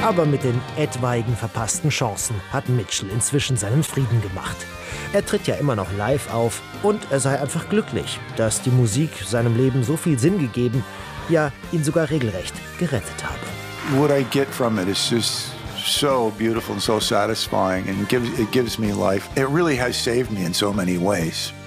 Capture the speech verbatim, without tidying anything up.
Aber mit den etwaigen verpassten Chancen hat Mitchell inzwischen seinen Frieden gemacht. Er tritt ja immer noch live auf und er sei einfach glücklich, dass die Musik seinem Leben so viel Sinn gegeben, ja, ihn sogar regelrecht gerettet habe. What I get from it is just so beautiful and so satisfying, and it gives, it gives me life. It really has saved me in so many ways.